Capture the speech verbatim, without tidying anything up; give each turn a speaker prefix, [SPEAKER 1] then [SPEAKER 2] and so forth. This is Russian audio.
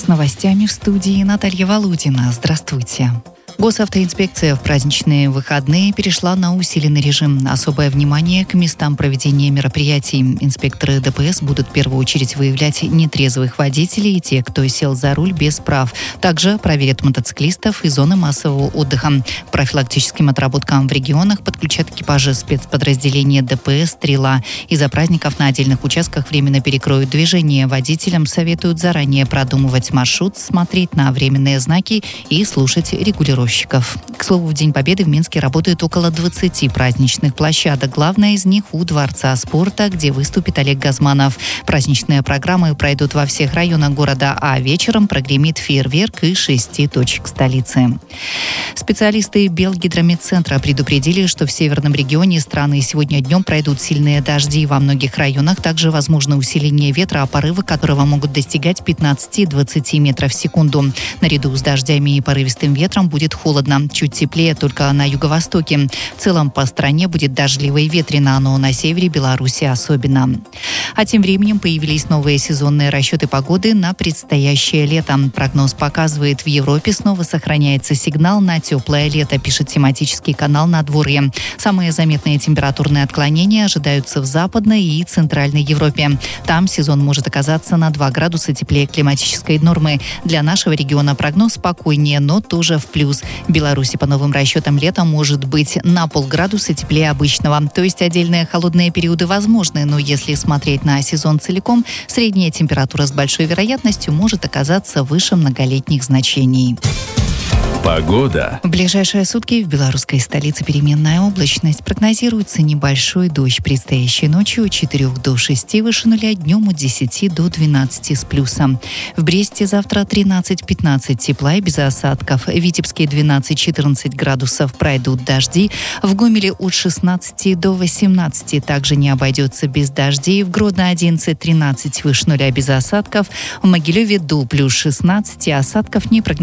[SPEAKER 1] новостями в студии Наталья Володина. Здравствуйте. Госавтоинспекция в праздничные выходные перешла на усиленный режим. Особое внимание к местам проведения мероприятий. Инспекторы ДПС будут в первую очередь выявлять нетрезвых водителей и тех, кто сел за руль без прав. Также проверят мотоциклистов и зоны массового отдыха. К профилактическим отработкам в регионах подключат экипажи спецподразделения ДПС «Стрела». Из-за праздников на отдельных участках временно перекроют движение. Водителям советуют заранее продумывать маршрут, смотреть на временные знаки и слушать регулировщиков. К слову, в День Победы в Минске работают около двадцати праздничных площадок. Главная из них у Дворца спорта, где выступит Олег Газманов. Праздничные программы пройдут во всех районах города, а вечером прогремит фейерверк из шести точек столицы. Специалисты Белгидромедцентра предупредили, что в северном регионе страны сегодня днем пройдут сильные дожди. Во многих районах также возможно усиление ветра, порывы которого могут достигать пятнадцати-двадцати метров в секунду. Наряду с дождями и порывистым ветром будет холодно, чуть теплее только на юго-востоке. В целом по стране будет дождливо и ветрено, но на севере Беларуси особенно. А тем временем появились новые сезонные расчеты погоды на предстоящее лето. Прогноз показывает, в Европе снова сохраняется сигнал на теплое лето, пишет тематический канал «Надворье». Самые заметные температурные отклонения ожидаются в Западной и Центральной Европе. Там сезон может оказаться на два градуса теплее климатической нормы. Для нашего региона прогноз спокойнее, но тоже в плюс. В Беларуси по новым расчетам летом может быть на полградуса теплее обычного. То есть отдельные холодные периоды возможны, но если смотреть на сезон целиком, средняя температура с большой вероятностью может оказаться выше многолетних значений.
[SPEAKER 2] Погода.
[SPEAKER 1] В ближайшие сутки в белорусской столице переменная облачность. Прогнозируется небольшой дождь. Предстоящей ночью от четырёх до шести выше нуля, днем от десяти до двенадцати с плюсом. В Бресте завтра тринадцать-пятнадцать тепла и без осадков. В Витебске двенадцать-четырнадцать градусов, пройдут дожди. В Гомеле от шестнадцати до восемнадцати также не обойдется без дождей. В Гродно одиннадцать-тринадцать выше нуля без осадков. В Могилеве до плюс шестнадцати осадков не прогнозируется.